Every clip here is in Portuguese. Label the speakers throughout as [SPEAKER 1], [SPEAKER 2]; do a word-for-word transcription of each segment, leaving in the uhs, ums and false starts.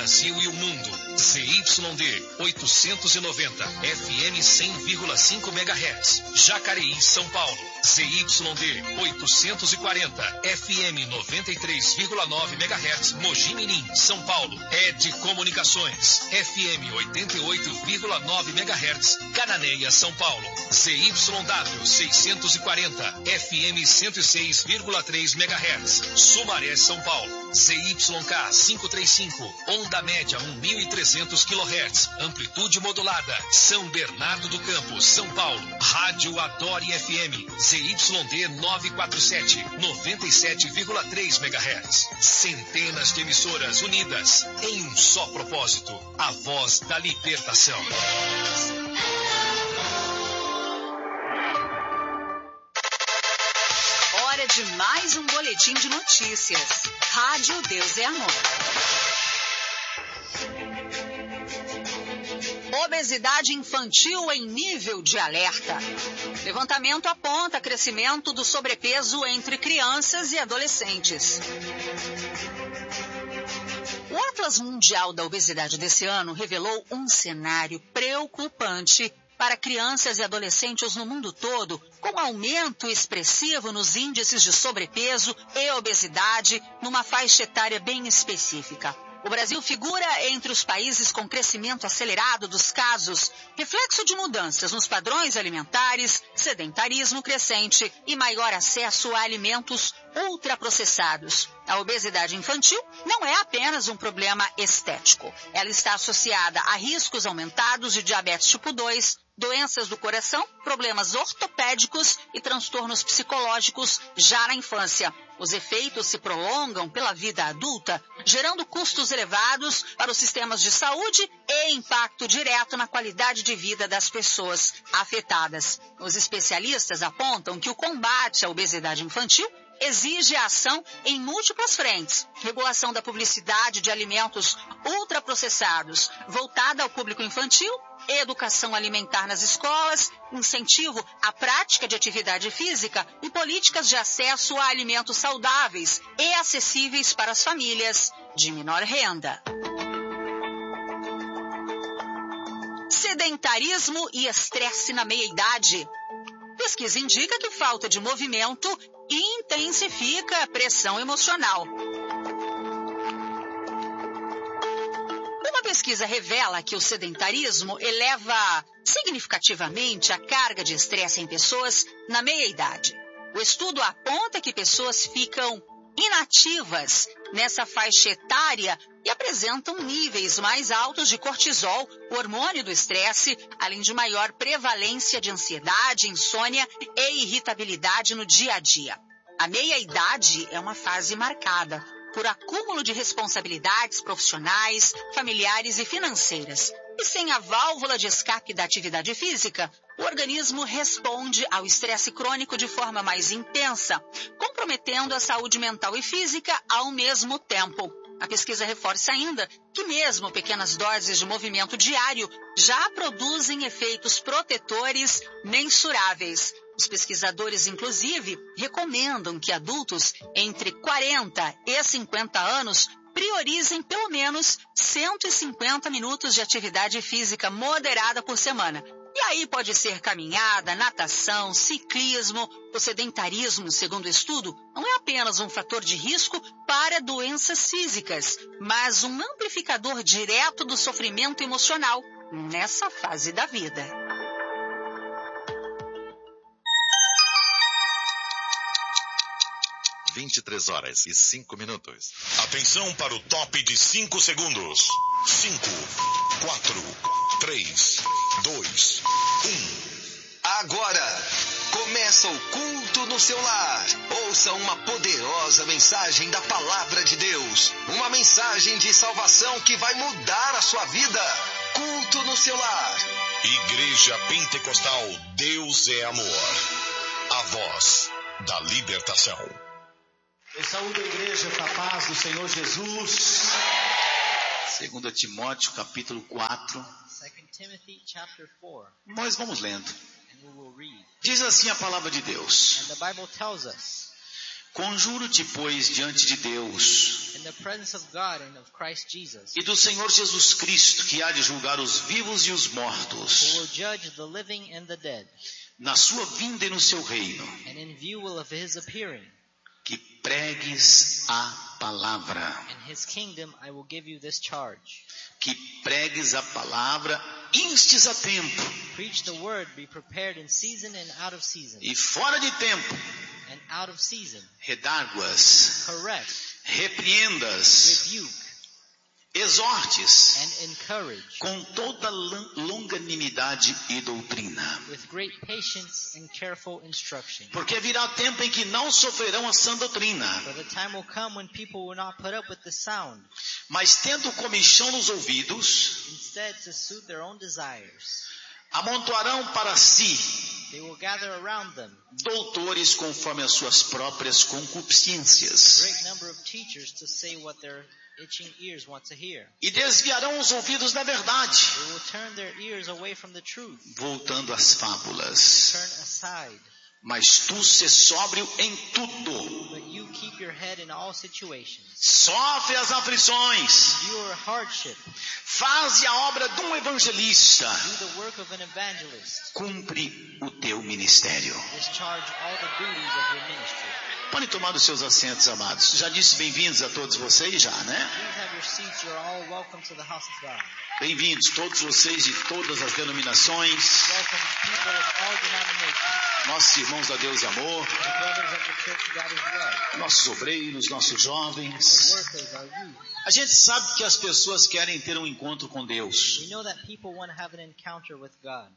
[SPEAKER 1] Brasil e o mundo. Z Y D oitocentos e noventa, F M cem vírgula cinco megahertz. Jacareí, São Paulo. Z Y D oitocentos e quarenta, F M noventa e três vírgula nove megahertz. Mogi Mirim, São Paulo. Ed Comunicações, F M oitenta e oito vírgula nove megahertz. Cananéia, São Paulo. Z Y W seiscentos e quarenta, F M cento e seis vírgula três megahertz. Sumaré, São Paulo. Z Y K quinhentos e trinta e cinco, onda média mil e trezentos quilohertz, amplitude modulada. São Bernardo do Campo, São Paulo. Rádio Adore F M, Z Y D novecentos e quarenta e sete, noventa e sete vírgula três megahertz. Centenas de emissoras unidas em um só propósito, a voz da libertação.
[SPEAKER 2] Hora de mais um boletim de notícias. Rádio Deus é Amor. Obesidade infantil em nível de alerta. Levantamento aponta crescimento do sobrepeso entre crianças e adolescentes. O Atlas Mundial da Obesidade desse ano revelou um cenário preocupante para crianças e adolescentes no mundo todo, com aumento expressivo nos índices de sobrepeso e obesidade numa faixa etária bem específica. O Brasil figura entre os países com crescimento acelerado dos casos, reflexo de mudanças nos padrões alimentares, sedentarismo crescente e maior acesso a alimentos ultraprocessados. A obesidade infantil não é apenas um problema estético. Ela está associada a riscos aumentados de diabetes tipo dois, doenças do coração, problemas ortopédicos e transtornos psicológicos já na infância. Os efeitos se prolongam pela vida adulta, gerando custos elevados para os sistemas de saúde e impacto direto na qualidade de vida das pessoas afetadas. Os especialistas apontam que o combate à obesidade infantil exige ação em múltiplas frentes. Regulação da publicidade de alimentos ultraprocessados voltada ao público infantil, educação alimentar nas escolas, incentivo à prática de atividade física e políticas de acesso a alimentos saudáveis e acessíveis para as famílias de menor renda. Sedentarismo e estresse na meia-idade. Pesquisa indica que falta de movimento intensifica a pressão emocional. Uma pesquisa revela que o sedentarismo eleva significativamente a carga de estresse em pessoas na meia-idade. O estudo aponta que pessoas ficam inativas nessa faixa etária e apresentam níveis mais altos de cortisol, o hormônio do estresse, além de maior prevalência de ansiedade, insônia e irritabilidade no dia a dia. A meia-idade é uma fase marcada por acúmulo de responsabilidades profissionais, familiares e financeiras. E sem a válvula de escape da atividade física, o organismo responde ao estresse crônico de forma mais intensa, comprometendo a saúde mental e física ao mesmo tempo. A pesquisa reforça ainda que mesmo pequenas doses de movimento diário já produzem efeitos protetores mensuráveis. Os pesquisadores, inclusive, recomendam que adultos entre quarenta e cinquenta anos priorizem pelo menos cento e cinquenta minutos de atividade física moderada por semana. E aí pode ser caminhada, natação, ciclismo. O sedentarismo, segundo o estudo, não é apenas um fator de risco para doenças físicas, mas um amplificador direto do sofrimento emocional nessa fase da vida.
[SPEAKER 3] vinte e três horas e cinco minutos.
[SPEAKER 4] Atenção para o top de cinco segundos. cinco, quatro, três, dois, um.
[SPEAKER 5] Agora começa o culto no seu lar. Ouça uma poderosa mensagem da Palavra de Deus. Uma mensagem de salvação que vai mudar a sua vida. Culto no seu lar.
[SPEAKER 4] Igreja Pentecostal Deus é Amor. A voz da libertação.
[SPEAKER 6] Eu saúdo a igreja com a paz do Senhor Jesus.
[SPEAKER 7] Segundo Timóteo, capítulo quatro.
[SPEAKER 8] Second Timothy, chapter four.
[SPEAKER 7] Nós vamos lendo.
[SPEAKER 8] And we will read.
[SPEAKER 7] Diz assim a palavra de Deus.
[SPEAKER 8] And the Bible tells us.
[SPEAKER 7] Conjuro-te, pois, diante de Deus
[SPEAKER 8] In the presence of God and of Christ Jesus,
[SPEAKER 7] e do Senhor Jesus Cristo, que há de julgar os vivos e os
[SPEAKER 8] who
[SPEAKER 7] mortos,
[SPEAKER 8] will judge the living and the dead,
[SPEAKER 7] na sua vinda e no seu reino,
[SPEAKER 8] and in view of his appearing,
[SPEAKER 7] que pregues a palavra,
[SPEAKER 8] in his kingdom I will give you this charge.
[SPEAKER 7] que pregues a palavra, instes a tempo
[SPEAKER 8] Preach the word, be prepared in season and out of season,
[SPEAKER 7] e fora de tempo,
[SPEAKER 8] and out of season,
[SPEAKER 7] redarguas,
[SPEAKER 8] correct,
[SPEAKER 7] repreendas,
[SPEAKER 8] rebuke,
[SPEAKER 7] exortes,
[SPEAKER 8] and encourage,
[SPEAKER 7] com toda lan- longanimidade e doutrina.
[SPEAKER 8] with great patience and careful instruction.
[SPEAKER 7] Porque virá tempo em que não sofrerão a sã doutrina,
[SPEAKER 8] For the time will come when people will not put up with the sound,
[SPEAKER 7] mas tendo comichão nos ouvidos,
[SPEAKER 8] instead to suit their own desires.
[SPEAKER 7] amontoarão para si
[SPEAKER 8] They will gather around them
[SPEAKER 7] doutores conforme as suas próprias
[SPEAKER 8] a
[SPEAKER 7] concupiscências,
[SPEAKER 8] great number of teachers to say what their itching ears want to hear.
[SPEAKER 7] e desviarão os ouvidos da verdade,
[SPEAKER 8] They will turn their ears away from the truth,
[SPEAKER 7] voltando às fábulas.
[SPEAKER 8] turn aside.
[SPEAKER 7] Mas tu se sóbrio em tudo,
[SPEAKER 8] But you keep your head in all situations.
[SPEAKER 7] sofre as aflições,
[SPEAKER 8] Endure hardship.
[SPEAKER 7] faze a obra de um evangelista,
[SPEAKER 8] Do the work of an evangelist.
[SPEAKER 7] cumpre o teu ministério.
[SPEAKER 8] Discharge all the duties of your ministry.
[SPEAKER 7] Podem tomar os seus assentos, amados. Já disse bem-vindos a todos vocês, já, né?
[SPEAKER 8] Please have your seats. You're all welcome to the house of God.
[SPEAKER 7] Bem-vindos todos vocês de todas as denominações,
[SPEAKER 8] Welcome people of all denominations.
[SPEAKER 7] nossos irmãos da Deus Amor,
[SPEAKER 8] The brothers of the church of God as well.
[SPEAKER 7] nossos obreiros, nossos
[SPEAKER 8] Our
[SPEAKER 7] jovens.
[SPEAKER 8] workers, our youth.
[SPEAKER 7] A gente sabe que as pessoas querem ter um encontro com Deus.
[SPEAKER 8] We know that people want to have an encounter with God.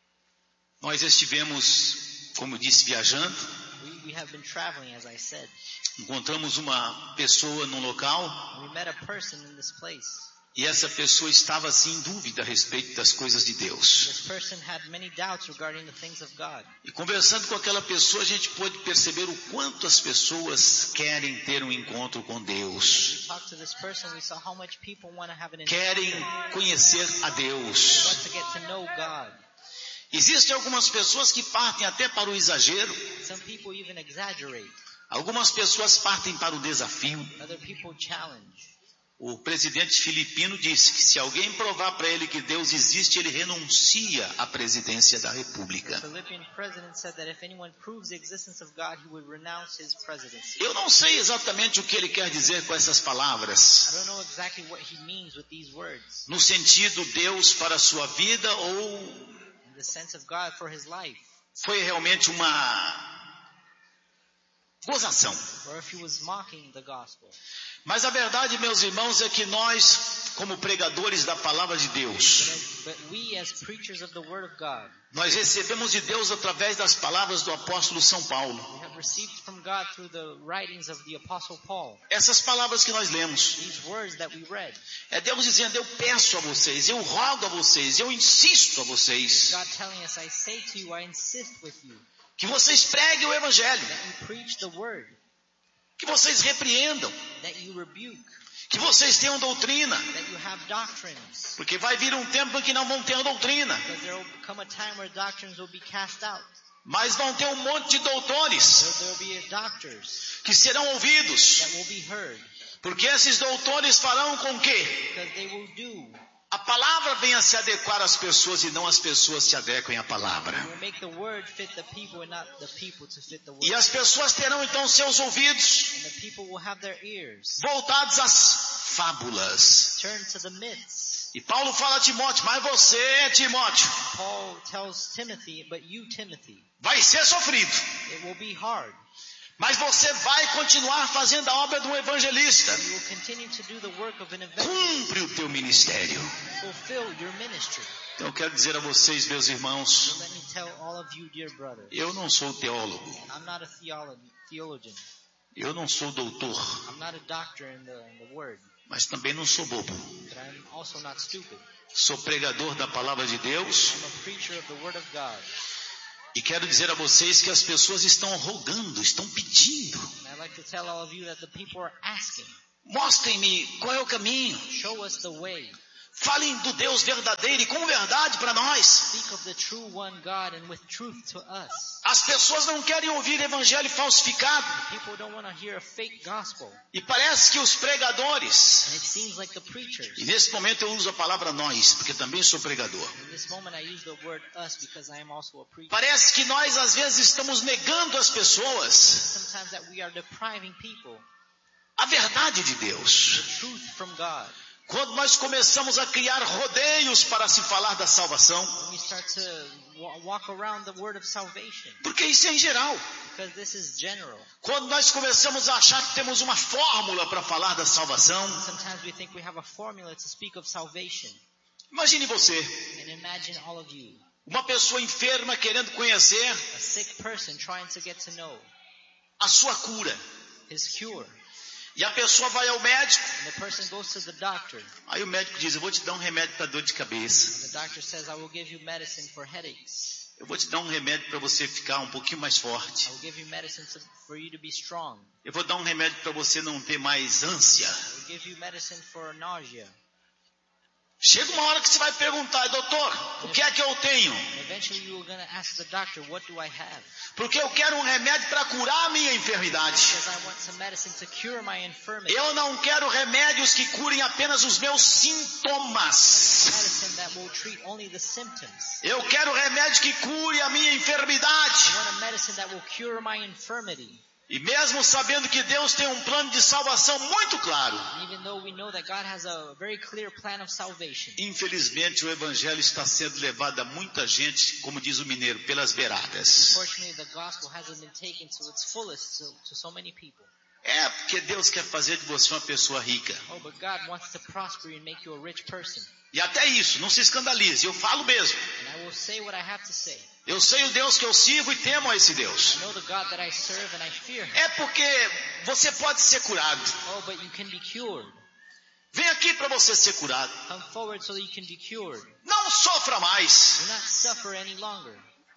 [SPEAKER 7] Nós estivemos, como eu disse, viajando.
[SPEAKER 8] We, we have been traveling, as I said.
[SPEAKER 7] Encontramos uma pessoa num local
[SPEAKER 8] We met a person in this place.
[SPEAKER 7] e essa pessoa estava assim em dúvida a respeito das coisas de Deus.
[SPEAKER 8] This person had many doubts regarding the things of God.
[SPEAKER 7] E conversando com aquela pessoa, a gente pôde perceber o quanto as pessoas querem ter um encontro com
[SPEAKER 8] We
[SPEAKER 7] Deus.
[SPEAKER 8] talked to this person, we saw how much people want to have an
[SPEAKER 7] Querem
[SPEAKER 8] encounter.
[SPEAKER 7] conhecer a
[SPEAKER 8] They
[SPEAKER 7] Deus.
[SPEAKER 8] want to get to know God.
[SPEAKER 7] Existem algumas pessoas que partem até para o exagero.
[SPEAKER 8] Some people even exaggerate.
[SPEAKER 7] Algumas pessoas partem para o desafio.
[SPEAKER 8] Other people challenge.
[SPEAKER 7] O presidente filipino disse que se alguém provar para ele que Deus existe, ele renuncia à presidência da República.
[SPEAKER 8] The Philippian president said that if anyone proves the existence of God, he would renounce his presidency.
[SPEAKER 7] Eu não sei exatamente o que ele quer dizer com essas palavras.
[SPEAKER 8] I don't know exactly what he means with these words.
[SPEAKER 7] No sentido Deus para a sua vida, ou
[SPEAKER 8] In the sense of God for his life.
[SPEAKER 7] foi realmente uma gozação.
[SPEAKER 8] Or if he was mocking the gospel.
[SPEAKER 7] Mas a verdade, meus irmãos, é que nós, como pregadores da palavra de Deus,
[SPEAKER 8] But, but we as preachers of the word of God,
[SPEAKER 7] nós recebemos de Deus através das palavras do apóstolo São Paulo.
[SPEAKER 8] we have received from God through the writings of the apostle Paul.
[SPEAKER 7] Essas palavras que nós lemos.
[SPEAKER 8] These words that we read.
[SPEAKER 7] É Deus dizendo, eu peço a vocês, eu rogo a vocês, eu insisto a vocês,
[SPEAKER 8] God telling us, I say to you, I insist with you,
[SPEAKER 7] que vocês preguem o evangelho,
[SPEAKER 8] that you preach the word,
[SPEAKER 7] que vocês repreendam,
[SPEAKER 8] that you rebuke,
[SPEAKER 7] que vocês tenham doutrina,
[SPEAKER 8] that you have doctrines.
[SPEAKER 7] porque vai vir um tempo em que não vão ter a doutrina,
[SPEAKER 8] Because there will come a time where doctrines will be cast out.
[SPEAKER 7] mas vão ter um monte de doutores
[SPEAKER 8] There there will be doctors
[SPEAKER 7] que serão ouvidos,
[SPEAKER 8] that will be heard.
[SPEAKER 7] porque esses doutores farão com que
[SPEAKER 8] Because they will do,
[SPEAKER 7] a palavra venha se adequar às pessoas e não as pessoas se adequem à palavra.
[SPEAKER 8] will make the word fit the people and not the people to fit the
[SPEAKER 7] E
[SPEAKER 8] word.
[SPEAKER 7] as pessoas terão então seus ouvidos
[SPEAKER 8] And the people will have their ears
[SPEAKER 7] voltados às fábulas.
[SPEAKER 8] turned to the myths.
[SPEAKER 7] E Paulo fala a Timóteo, mas você, Timóteo,
[SPEAKER 8] Paul tells Timothy, but you, Timothy,
[SPEAKER 7] vai ser sofrido,
[SPEAKER 8] it will be hard.
[SPEAKER 7] mas você vai continuar fazendo a obra de um evangelista.
[SPEAKER 8] You will continue to do the work of an evangelist.
[SPEAKER 7] Cumpre o teu ministério.
[SPEAKER 8] Fulfill your ministry.
[SPEAKER 7] Então eu quero dizer a vocês, meus irmãos,
[SPEAKER 8] So let me tell all of you, dear brothers,
[SPEAKER 7] eu não sou teólogo,
[SPEAKER 8] I'm not a theolo- theologian.
[SPEAKER 7] eu não sou doutor,
[SPEAKER 8] I'm not a doctor in the, in the word,
[SPEAKER 7] mas também não sou bobo.
[SPEAKER 8] but I'm also not stupid.
[SPEAKER 7] Sou pregador da palavra de Deus
[SPEAKER 8] I'm a preacher of the word of God.
[SPEAKER 7] e quero dizer a vocês que as pessoas estão rogando, estão pedindo.
[SPEAKER 8] And I'd like to tell all of you that the people are asking,
[SPEAKER 7] Mostrem-me qual é o caminho.
[SPEAKER 8] show us the way.
[SPEAKER 7] Falem do Deus verdadeiro e com verdade para nós.
[SPEAKER 8] Speak of the true one God and with truth to us.
[SPEAKER 7] As pessoas não querem ouvir evangelho falsificado.
[SPEAKER 8] People don't want to hear a fake gospel.
[SPEAKER 7] E parece que os pregadores,
[SPEAKER 8] And it seems like the preachers.
[SPEAKER 7] e nesse momento eu uso a palavra nós, porque também sou pregador.
[SPEAKER 8] In this moment I use the word us because I am also a preacher.
[SPEAKER 7] Parece que nós às vezes estamos negando às pessoas
[SPEAKER 8] Sometimes that we are depriving people
[SPEAKER 7] a verdade de Deus.
[SPEAKER 8] the truth from God.
[SPEAKER 7] Quando nós começamos a criar rodeios para se falar da salvação,
[SPEAKER 8] When we start to wa- walk around the word of salvation,
[SPEAKER 7] porque isso é em geral.
[SPEAKER 8] because this is general.
[SPEAKER 7] Quando nós começamos a achar que temos uma fórmula para falar da salvação,
[SPEAKER 8] Sometimes we think we have a formula to speak of salvation.
[SPEAKER 7] imagine você,
[SPEAKER 8] And imagine all of you,
[SPEAKER 7] uma pessoa enferma querendo conhecer
[SPEAKER 8] a sick person trying to get to know
[SPEAKER 7] a sua cura.
[SPEAKER 8] his cure.
[SPEAKER 7] E a pessoa vai ao médico,
[SPEAKER 8] And the person goes to the doctor.
[SPEAKER 7] aí o médico diz, eu vou te dar um remédio para dor de cabeça.
[SPEAKER 8] And the doctor says, I will give you medicine for headaches.
[SPEAKER 7] Eu vou te dar um remédio para você ficar um pouquinho mais forte.
[SPEAKER 8] I will give you medicine to, for you to be strong.
[SPEAKER 7] Eu vou dar um remédio para você não ter mais ânsia.
[SPEAKER 8] I will give you medicine for nausea.
[SPEAKER 7] Chega uma hora que você vai perguntar, doutor, o que é que eu tenho?
[SPEAKER 8] And eventually you are going to ask the doctor, what do I have?
[SPEAKER 7] Porque eu quero um remédio para curar a minha enfermidade.
[SPEAKER 8] Because I want some medicine to cure my infirmity.
[SPEAKER 7] Eu não quero remédios que curem apenas os meus sintomas.
[SPEAKER 8] Medicine that will treat only the symptoms.
[SPEAKER 7] Eu quero remédio que cure a minha enfermidade.
[SPEAKER 8] I want a medicine that will cure my infirmity.
[SPEAKER 7] E mesmo sabendo que Deus tem um plano de salvação muito claro,
[SPEAKER 8] And even though we know that God has a very clear plan of salvation,
[SPEAKER 7] infelizmente o evangelho está sendo levado a muita gente, como diz o mineiro, pelas beiradas.
[SPEAKER 8] unfortunately the gospel hasn't been taken to its fullest to, to so many people.
[SPEAKER 7] É porque Deus quer fazer de você uma pessoa rica.
[SPEAKER 8] Oh, but God wants to prosper you and make you a rich person.
[SPEAKER 7] E até isso, não se escandalize, eu falo mesmo.
[SPEAKER 8] And I will say what I have to say.
[SPEAKER 7] Eu sei o Deus que eu sirvo e temo a esse Deus.
[SPEAKER 8] I know the God that I serve and I fear Him.
[SPEAKER 7] É porque você pode ser curado.
[SPEAKER 8] Oh, but you can be cured.
[SPEAKER 7] Vem aqui para você ser curado.
[SPEAKER 8] Come forward so that you can be cured.
[SPEAKER 7] Não sofra mais.
[SPEAKER 8] Do not suffer any longer.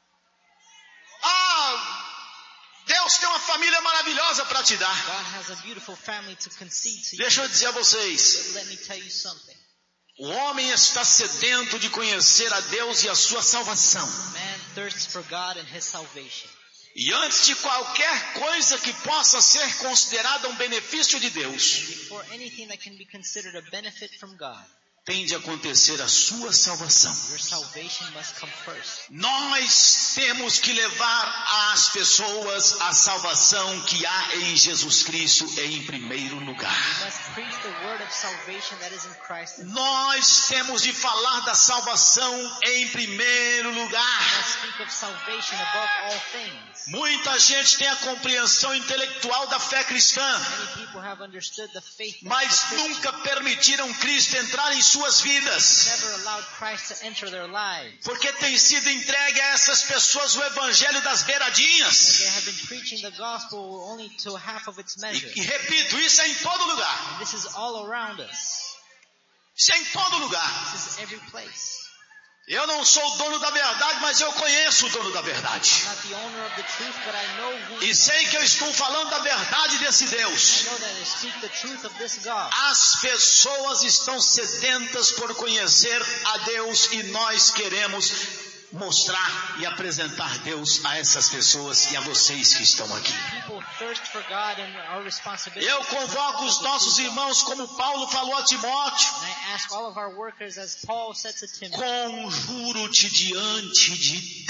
[SPEAKER 7] Ah, Deus tem uma família maravilhosa para te dar.
[SPEAKER 8] God has a beautiful family to concede to you.
[SPEAKER 7] Deixa eu dizer a vocês.
[SPEAKER 8] But let me tell you something.
[SPEAKER 7] O homem está sedento de conhecer a Deus e a sua salvação.
[SPEAKER 8] Man thirsts for God and His salvation.
[SPEAKER 7] E antes de qualquer coisa que possa ser considerada um benefício de Deus,
[SPEAKER 8] And before anything that can be considered a benefit from God,
[SPEAKER 7] tem de acontecer a sua salvação.
[SPEAKER 8] your salvation must come first.
[SPEAKER 7] Nós temos que levar às pessoas a salvação que há em Jesus Cristo em primeiro lugar.
[SPEAKER 8] You must preach the word of salvation that is in Christ. You
[SPEAKER 7] Nós temos de falar da salvação em primeiro lugar.
[SPEAKER 8] must speak of salvation above all things.
[SPEAKER 7] Muita gente tem a compreensão intelectual da fé cristã,
[SPEAKER 8] Many people have understood the faith of
[SPEAKER 7] mas
[SPEAKER 8] the Christian.
[SPEAKER 7] nunca permitiram Cristo entrar em suas vidas,
[SPEAKER 8] Never allowed Christ to enter their lives.
[SPEAKER 7] porque tem sido entregue a essas pessoas o evangelho das beiradinhas.
[SPEAKER 8] They have been preaching the gospel only to half of its measure.
[SPEAKER 7] E, e repito, isso é em todo lugar.
[SPEAKER 8] And this is all around us.
[SPEAKER 7] Isso é em todo lugar.
[SPEAKER 8] This is every place.
[SPEAKER 7] Eu não sou o dono da verdade, mas eu conheço o dono da verdade.
[SPEAKER 8] I'm not the owner of the truth, but I know who
[SPEAKER 7] E sei que eu estou falando da verdade desse
[SPEAKER 8] I
[SPEAKER 7] Deus.
[SPEAKER 8] know that I speak the truth of this God.
[SPEAKER 7] As pessoas estão sedentas por conhecer a Deus e nós queremos mostrar e apresentar Deus a essas pessoas e a vocês que estão aqui.
[SPEAKER 8] People thirst for God and our responsibility.
[SPEAKER 7] Eu convoco os nossos irmãos, como Paulo falou a Timóteo,
[SPEAKER 8] And I ask all of our workers, as Paul said to Timothy,
[SPEAKER 7] conjuro-te diante de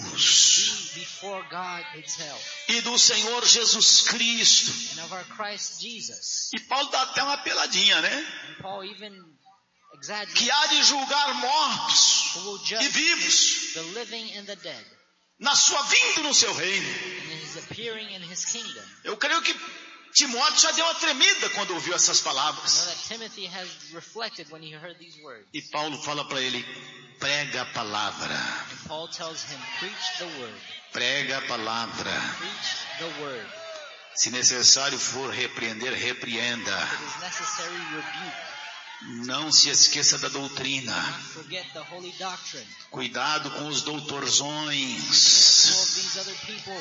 [SPEAKER 7] Deus
[SPEAKER 8] be before God itself
[SPEAKER 7] e do Senhor Jesus Cristo.
[SPEAKER 8] and of our Christ Jesus.
[SPEAKER 7] E Paulo dá até uma peladinha, né?
[SPEAKER 8] And Paul even exaggerates,
[SPEAKER 7] Que há de julgar mortos
[SPEAKER 8] who will
[SPEAKER 7] e
[SPEAKER 8] judge
[SPEAKER 7] vivos
[SPEAKER 8] the living and the dead
[SPEAKER 7] na sua vinda no seu reino.
[SPEAKER 8] in His appearing in His kingdom.
[SPEAKER 7] Eu creio que Timóteo já deu uma tremida quando ouviu essas
[SPEAKER 8] I know
[SPEAKER 7] palavras.
[SPEAKER 8] that Timothy has reflected when he heard these words.
[SPEAKER 7] E Paulo fala para ele, prega a palavra,
[SPEAKER 8] And Paul tells him, preach the word.
[SPEAKER 7] prega a palavra.
[SPEAKER 8] Preach the word.
[SPEAKER 7] Se necessário for repreender, repreenda.
[SPEAKER 8] It is necessary rebuke.
[SPEAKER 7] Não se esqueça da doutrina.
[SPEAKER 8] Not forget the holy doctrine.
[SPEAKER 7] Cuidado com os
[SPEAKER 8] Careful
[SPEAKER 7] doutorzões.
[SPEAKER 8] of these other people.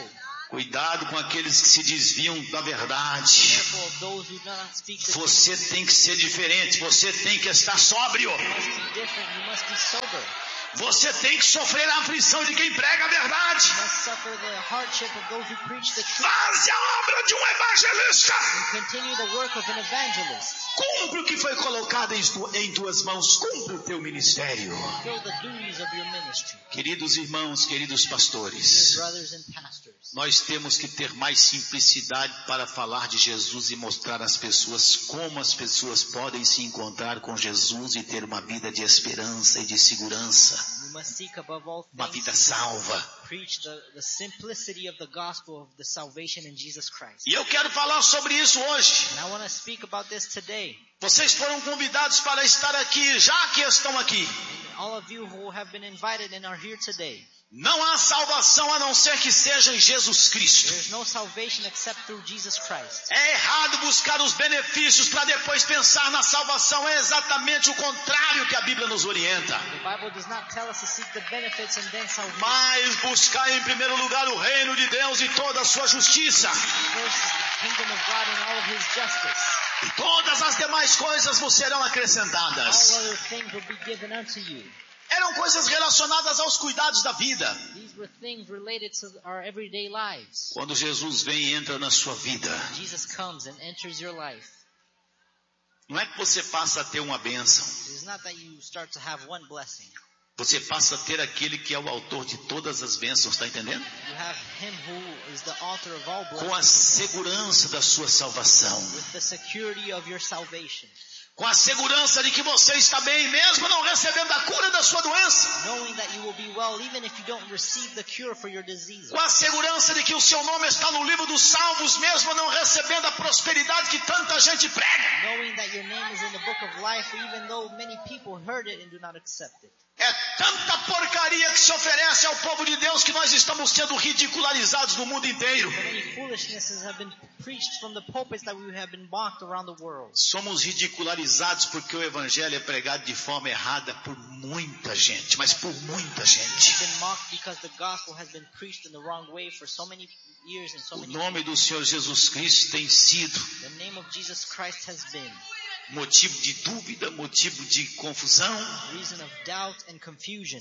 [SPEAKER 7] Cuidado com aqueles que se desviam da verdade.
[SPEAKER 8] Careful of those who do not speak the truth.
[SPEAKER 7] Você tem que ser diferente, você tem que estar sóbrio.
[SPEAKER 8] You must be different, you must be sober.
[SPEAKER 7] Você tem que sofrer a aflição de quem prega a verdade.
[SPEAKER 8] You must suffer the hardship of those who preach the truth.
[SPEAKER 7] Faze a obra de um evangelista.
[SPEAKER 8] And continue the work of an evangelist.
[SPEAKER 7] Cumpre o que foi colocado em, tu, em tuas mãos. Cumpre o teu ministério.
[SPEAKER 8] Fulfill the duties of your ministry.
[SPEAKER 7] Queridos irmãos, queridos pastores,
[SPEAKER 8] Dear brothers and pastors.
[SPEAKER 7] nós temos que ter mais simplicidade para falar de Jesus e mostrar às pessoas como as pessoas podem se encontrar com Jesus e ter uma vida de esperança e de segurança,
[SPEAKER 8] We must seek above all
[SPEAKER 7] uma
[SPEAKER 8] things
[SPEAKER 7] vida
[SPEAKER 8] to
[SPEAKER 7] salva.
[SPEAKER 8] preach the, the simplicity of the gospel of the salvation in Jesus Christ.
[SPEAKER 7] E eu quero falar sobre isso hoje.
[SPEAKER 8] And I want to speak about this today.
[SPEAKER 7] Vocês foram convidados para estar aqui, já que estão aqui.
[SPEAKER 8] And all of you who have been invited and are here today.
[SPEAKER 7] Não há salvação a não ser que seja em Jesus Cristo.
[SPEAKER 8] There is no salvation except through Jesus Christ.
[SPEAKER 7] É errado buscar os benefícios para depois pensar na salvação. É exatamente o contrário que a Bíblia nos orienta.
[SPEAKER 8] The Bible does not tell us to seek the benefits and then salvation.
[SPEAKER 7] Mas buscar em primeiro lugar o reino de Deus e toda a sua justiça.
[SPEAKER 8] First, the kingdom of God and all of His justice.
[SPEAKER 7] E todas as demais coisas vos serão
[SPEAKER 8] All
[SPEAKER 7] acrescentadas.
[SPEAKER 8] other things will be given unto you.
[SPEAKER 7] Eram coisas relacionadas aos cuidados da vida.
[SPEAKER 8] These were things related to our everyday lives.
[SPEAKER 7] Quando Jesus vem e entra na sua vida,
[SPEAKER 8] Jesus comes and enters your life.
[SPEAKER 7] não é que você passa a ter uma bênção.
[SPEAKER 8] It is not that you start to have one blessing.
[SPEAKER 7] Você passa a ter aquele que é o autor de todas as bênçãos, está entendendo?
[SPEAKER 8] You have Him who is the author of all
[SPEAKER 7] Com a
[SPEAKER 8] blessings,
[SPEAKER 7] segurança da sua salvação.
[SPEAKER 8] with the security of your salvation,
[SPEAKER 7] Com a segurança de que você está bem, mesmo não recebendo a cura da sua doença.
[SPEAKER 8] knowing that you will be well even if you don't receive the cure for your disease,
[SPEAKER 7] Com a segurança de que o seu nome está no livro dos salvos, mesmo não recebendo a prosperidade que tanta gente prega.
[SPEAKER 8] knowing that your name is in the book of life even though many people heard it and do not accept it.
[SPEAKER 7] É tanta porcaria que se oferece ao povo de Deus que nós estamos sendo ridicularizados no mundo inteiro.
[SPEAKER 8] So many foolishnesses have been preached from the pulpits that we have been mocked around the world.
[SPEAKER 7] Somos ridicularizados porque o evangelho é pregado de forma errada por muita gente, mas por muita gente.
[SPEAKER 8] We've been mocked because the gospel has been preached in the wrong way for so many years and so
[SPEAKER 7] O
[SPEAKER 8] many
[SPEAKER 7] nome do Senhor Jesus Cristo tem sido
[SPEAKER 8] The name of Jesus Christ has been
[SPEAKER 7] motivo de dúvida, motivo de confusão,
[SPEAKER 8] reason of doubt and confusion.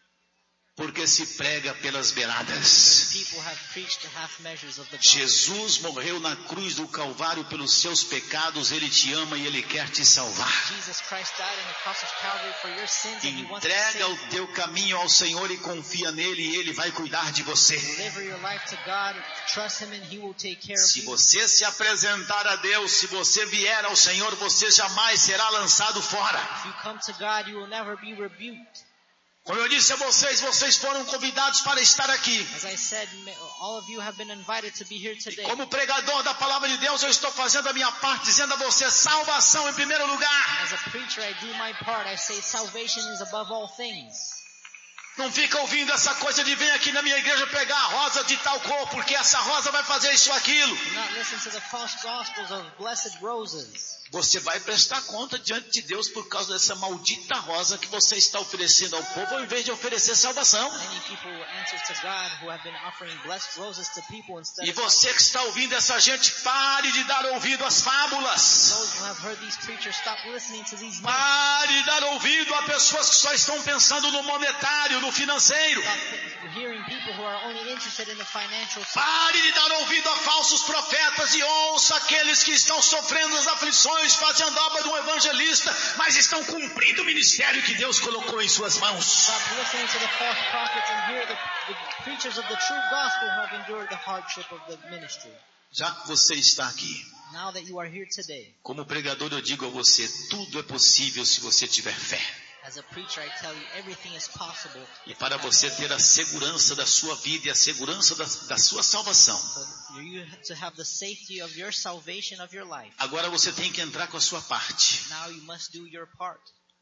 [SPEAKER 7] porque se prega pelas beiradas.
[SPEAKER 8] People have preached the half measures of the gospel.
[SPEAKER 7] Jesus morreu na cruz do Calvário pelos seus pecados, Ele te ama e Ele quer te salvar.
[SPEAKER 8] Jesus Christ died on the cross of Calvary for your sins and He wants to
[SPEAKER 7] Entrega
[SPEAKER 8] save
[SPEAKER 7] o
[SPEAKER 8] you.
[SPEAKER 7] teu caminho ao Senhor e confia nele e Ele vai cuidar de você.
[SPEAKER 8] Deliver your life to God, trust Him and He will take care of
[SPEAKER 7] Se
[SPEAKER 8] you.
[SPEAKER 7] você se apresentar a Deus, se você vier ao Senhor, você jamais será lançado fora.
[SPEAKER 8] If you come to God, you will never be rebuked.
[SPEAKER 7] Como eu disse a vocês, vocês foram convidados para estar aqui.
[SPEAKER 8] As I said, all of you have been invited to be here today.
[SPEAKER 7] Como pregador da palavra de Deus, eu estou fazendo a minha parte, dizendo a você, salvação em primeiro lugar.
[SPEAKER 8] As a preacher, I do my part. I say salvation is above all things.
[SPEAKER 7] Não fica ouvindo essa coisa de vem aqui na minha igreja pegar a rosa de tal cor, porque essa rosa vai fazer isso ou aquilo.
[SPEAKER 8] Do not listen to the false gospels of blessed roses.
[SPEAKER 7] Você vai prestar conta diante de Deus por causa dessa maldita rosa que você está oferecendo ao povo, ao invés de oferecer salvação.
[SPEAKER 8] Many people answer to God who have been offering blessed roses to people instead
[SPEAKER 7] E
[SPEAKER 8] of
[SPEAKER 7] você que está ouvindo essa gente, pare de dar ouvido às fábulas.
[SPEAKER 8] those who have heard these preachers, stop listening to these men.
[SPEAKER 7] Pare de dar ouvido a pessoas que só estão pensando no monetário, no financeiro.
[SPEAKER 8] Stop hearing people who are only interested in the financial side.
[SPEAKER 7] Pare de dar ouvido a falsos profetas e ouça aqueles que estão sofrendo as aflições, fazendo a obra de um evangelista, mas estão cumprindo o ministério que Deus colocou em suas mãos.
[SPEAKER 8] Stop listening to the false prophets and hear the, the preachers of the true gospel who have endured the hardship of the ministry.
[SPEAKER 7] Já que você está aqui,
[SPEAKER 8] Now that you are here today,
[SPEAKER 7] como pregador eu digo a você, tudo é possível se você tiver fé.
[SPEAKER 8] as a preacher I tell you everything is possible.
[SPEAKER 7] E para você ter a segurança da sua vida e a segurança da, da sua salvação,
[SPEAKER 8] For you to have the safety of your salvation of your life.
[SPEAKER 7] agora você tem que entrar com a sua parte.
[SPEAKER 8] Now you must do your part.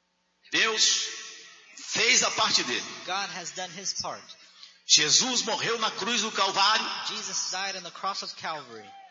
[SPEAKER 7] Deus fez a parte dele.
[SPEAKER 8] God has done His part.
[SPEAKER 7] Jesus morreu na cruz do Calvário.
[SPEAKER 8] Jesus died on the cross of Calvary.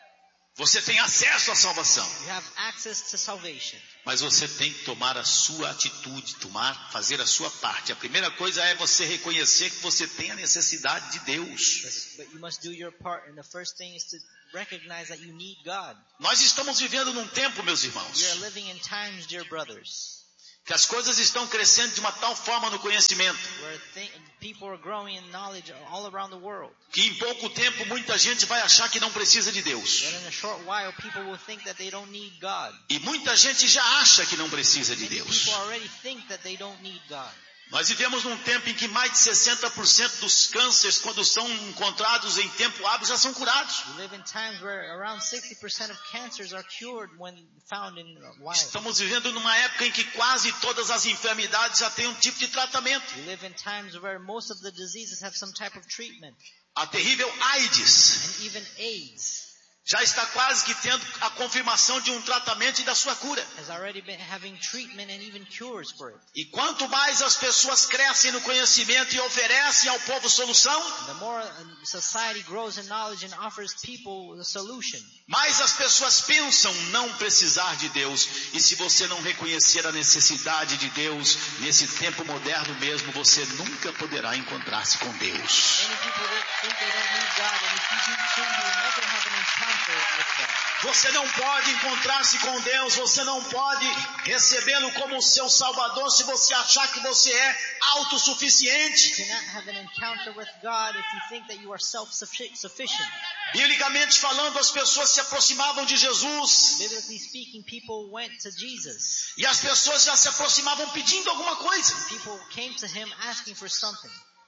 [SPEAKER 7] Você tem acesso à salvação.
[SPEAKER 8] You have access to salvation.
[SPEAKER 7] Mas você tem que tomar a sua atitude, tomar, fazer a sua parte. A primeira coisa é você reconhecer que você tem a necessidade de Deus.
[SPEAKER 8] But you must do your part, and the first thing is to recognize that you need God.
[SPEAKER 7] Nós estamos vivendo num tempo, meus irmãos,
[SPEAKER 8] We are living in times, dear brothers,
[SPEAKER 7] que as coisas estão crescendo de uma tal forma no conhecimento,
[SPEAKER 8] where th- people are growing in knowledge all around the world.
[SPEAKER 7] que em pouco tempo muita gente vai achar que não precisa de Deus.
[SPEAKER 8] That in a short while, people will think that they don't need God.
[SPEAKER 7] E muita gente já acha que não precisa de
[SPEAKER 8] Many
[SPEAKER 7] Deus.
[SPEAKER 8] people already think that they don't need God.
[SPEAKER 7] Nós vivemos num tempo em que mais de sessenta por cento dos cânceres, quando são encontrados em tempo hábil, já são curados.
[SPEAKER 8] We live in times where around sixty percent of cancers are cured when found in a while.
[SPEAKER 7] Estamos vivendo numa época em que quase todas as enfermidades já têm um tipo de tratamento.
[SPEAKER 8] We live in times where most of the diseases have some type of treatment.
[SPEAKER 7] A terrível AIDS
[SPEAKER 8] And even AIDS
[SPEAKER 7] já está quase que tendo a confirmação de um tratamento e da sua cura.
[SPEAKER 8] has already been having treatment and even cures for it.
[SPEAKER 7] E quanto mais as pessoas crescem no conhecimento e oferecem ao povo solução,
[SPEAKER 8] The more uh, society grows in knowledge and offers people the solution,
[SPEAKER 7] mais as pessoas pensam não precisar de Deus. E se você não reconhecer a necessidade de Deus, nesse tempo moderno mesmo, você nunca poderá encontrar-se com Deus.
[SPEAKER 8] many people that think they don't need God, and if you do too, you will never have an encounter with God.
[SPEAKER 7] Você não pode encontrar-se com Deus, você não pode recebê-lo como seu Salvador se você achar que você é autossuficiente.
[SPEAKER 8] You cannot have an encounter with God if you think that you are self-sufficient.
[SPEAKER 7] Biblicamente falando, as pessoas se aproximavam de Jesus
[SPEAKER 8] Biblically speaking, people went to Jesus.
[SPEAKER 7] e as pessoas já se aproximavam pedindo alguma coisa.
[SPEAKER 8] People came to him asking for something.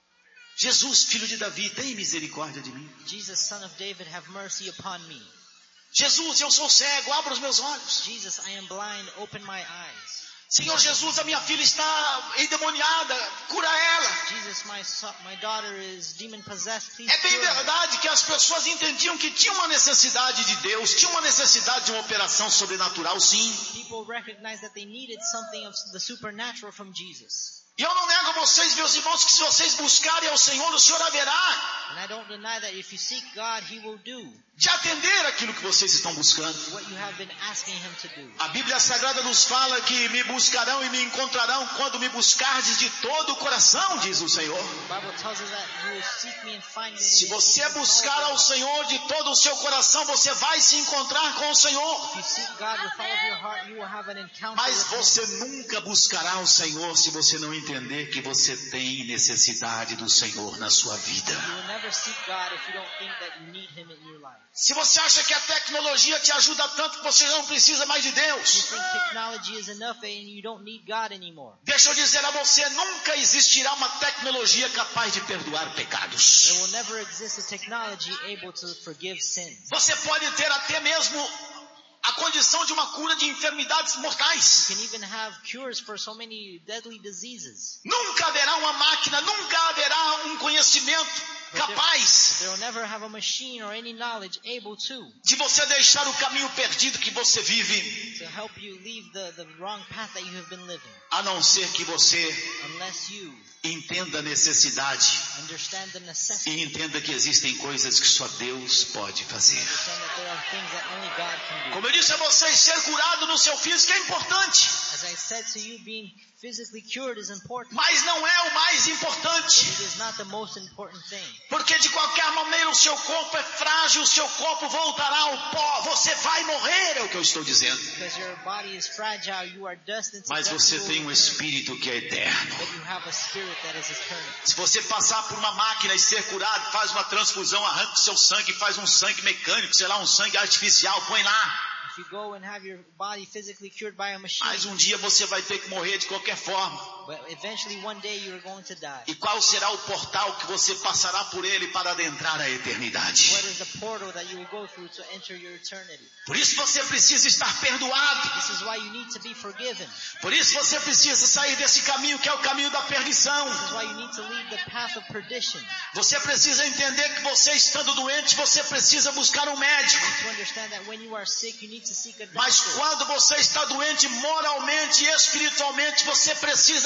[SPEAKER 7] Jesus, filho de Davi, tem misericórdia de mim.
[SPEAKER 8] Jesus, son of David, have mercy upon me.
[SPEAKER 7] Jesus, eu sou cego, abra os meus olhos.
[SPEAKER 8] Jesus, I am blind, open my eyes.
[SPEAKER 7] Senhor Jesus, a minha filha está endemoniada, cura ela.
[SPEAKER 8] Jesus, my son, my daughter is demon possessed. Please
[SPEAKER 7] É bem
[SPEAKER 8] cure her.
[SPEAKER 7] verdade que as pessoas entendiam que tinha uma necessidade de Deus, tinha uma necessidade de uma operação sobrenatural, sim.
[SPEAKER 8] People recognized that they needed something of the supernatural from Jesus.
[SPEAKER 7] E eu não nego a vocês, meus irmãos, que se vocês buscarem ao Senhor, o Senhor haverá
[SPEAKER 8] And I don't deny that if you seek God, He will do
[SPEAKER 7] de atender aquilo que vocês estão buscando.
[SPEAKER 8] what you have been asking Him to do.
[SPEAKER 7] A Bíblia Sagrada nos fala que me buscarão e me encontrarão quando me buscardes de todo o coração, diz o Senhor.
[SPEAKER 8] The Bible tells us that you will seek me and find me.
[SPEAKER 7] Se
[SPEAKER 8] when you
[SPEAKER 7] você
[SPEAKER 8] seek me with all
[SPEAKER 7] buscar
[SPEAKER 8] your
[SPEAKER 7] ao
[SPEAKER 8] heart.
[SPEAKER 7] Senhor de todo o seu coração, você vai se encontrar com o Senhor.
[SPEAKER 8] If you seek God with all of your heart, you will have an encounter
[SPEAKER 7] Mas
[SPEAKER 8] with Him.
[SPEAKER 7] você nunca buscará o Senhor se você não entender que você tem necessidade do Senhor na sua vida.
[SPEAKER 8] You will never seek God if you don't think that you need Him in your life.
[SPEAKER 7] Se você acha que a tecnologia te ajuda tanto que você não precisa mais de
[SPEAKER 8] If you
[SPEAKER 7] Deus,
[SPEAKER 8] think technology is enough and you don't need God anymore,
[SPEAKER 7] deixa eu dizer a você, nunca existirá uma tecnologia capaz de perdoar pecados.
[SPEAKER 8] there will never exist a technology able to forgive sins.
[SPEAKER 7] Você pode ter até mesmo a condição de uma cura de enfermidades mortais.
[SPEAKER 8] You can even have cures for so many deadly diseases.
[SPEAKER 7] Nunca haverá uma máquina, nunca haverá um conhecimento capaz
[SPEAKER 8] They will never have a machine or any knowledge able to
[SPEAKER 7] de você deixar o caminho perdido que você vive,
[SPEAKER 8] to help you leave the, the wrong path that you have been living,
[SPEAKER 7] a não ser que você
[SPEAKER 8] unless you
[SPEAKER 7] entenda a necessidade
[SPEAKER 8] understand the necessity,
[SPEAKER 7] e entenda que existem coisas que só Deus pode fazer.
[SPEAKER 8] understand that there are things that only God can do.
[SPEAKER 7] Como eu disse a vocês, ser curado no seu físico é importante,
[SPEAKER 8] As I said to you, being physically cured is important.
[SPEAKER 7] mas não é o mais importante.
[SPEAKER 8] It is not the most important thing.
[SPEAKER 7] Porque de qualquer maneira o seu corpo é frágil, o seu corpo voltará ao pó, você vai morrer, é o que eu estou dizendo.
[SPEAKER 8] Because your body is fragile, you are dust and
[SPEAKER 7] Mas você tem um espírito que é eterno.
[SPEAKER 8] but you have a spirit that is eternal.
[SPEAKER 7] Se você passar por uma máquina e ser curado, faz uma transfusão, arranca o seu sangue, faz um sangue mecânico, sei lá, um sangue artificial, põe lá.
[SPEAKER 8] If you go and have your body physically cured by a machine,
[SPEAKER 7] Mas um dia você vai ter que morrer de qualquer forma.
[SPEAKER 8] but eventually one day you are going to die.
[SPEAKER 7] E qual será o portal que você passará por ele para adentrar a eternidade?
[SPEAKER 8] What is the portal that you will go through to enter your eternity?
[SPEAKER 7] Por isso você precisa estar perdoado.
[SPEAKER 8] This is why you need to be forgiven.
[SPEAKER 7] Por isso você precisa sair desse caminho que é o caminho da perdição.
[SPEAKER 8] This is why you need to leave the path of perdition.
[SPEAKER 7] Você precisa entender que você estando doente, você precisa buscar um médico.
[SPEAKER 8] To understand that when you are sick, you need to seek a
[SPEAKER 7] Mas
[SPEAKER 8] doctor.
[SPEAKER 7] quando você está doente moralmente e espiritualmente, você precisa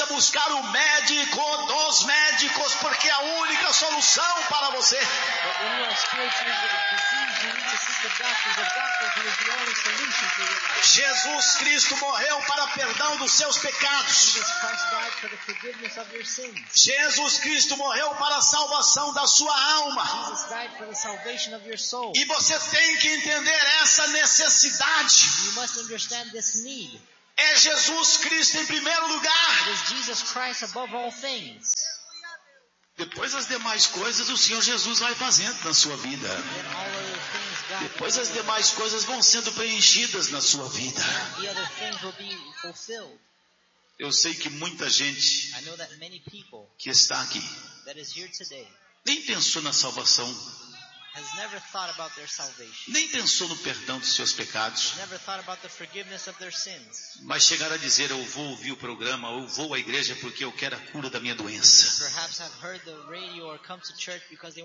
[SPEAKER 7] buscar o médico dos médicos, porque é a única solução para você.
[SPEAKER 8] But when you are spiritually diseased, you need to seek the doctors of doctors, who is the only solution for your life.
[SPEAKER 7] Jesus Cristo morreu para perdão dos seus pecados.
[SPEAKER 8] Jesus Christ died for the forgiveness of your sins.
[SPEAKER 7] Jesus Cristo morreu para a salvação da sua alma.
[SPEAKER 8] Jesus died for the salvation of your soul.
[SPEAKER 7] E você tem que entender essa necessidade.
[SPEAKER 8] You must understand this need.
[SPEAKER 7] É Jesus Cristo em primeiro lugar.
[SPEAKER 8] It is Jesus Christ above all things.
[SPEAKER 7] Depois as demais coisas o Senhor Jesus vai fazendo na sua vida.
[SPEAKER 8] Then all other things God
[SPEAKER 7] Depois as demais coisas vão sendo preenchidas na sua vida.
[SPEAKER 8] the other things will be fulfilled.
[SPEAKER 7] Eu sei que muita gente
[SPEAKER 8] I know that many people
[SPEAKER 7] que está aqui
[SPEAKER 8] that is here today
[SPEAKER 7] nem pensou na salvação,
[SPEAKER 8] has never thought about their salvation.
[SPEAKER 7] nem pensou no perdão dos seus pecados,
[SPEAKER 8] Never thought about the forgiveness of their sins.
[SPEAKER 7] mas chegaram a dizer: eu vou ouvir o programa, eu vou à igreja porque eu quero a cura da minha doença.
[SPEAKER 8] Perhaps have heard the radio or come to church because they